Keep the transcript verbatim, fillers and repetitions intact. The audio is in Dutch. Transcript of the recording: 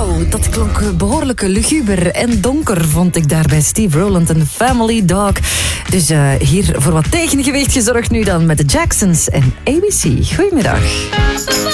Wauw, dat klonk behoorlijk luguber en donker, vond ik daar bij Steve Rowland en The Family Dog. Dus uh, hier voor wat tegengewicht gezorgd nu dan met de Jacksons en A B C. Goedemiddag.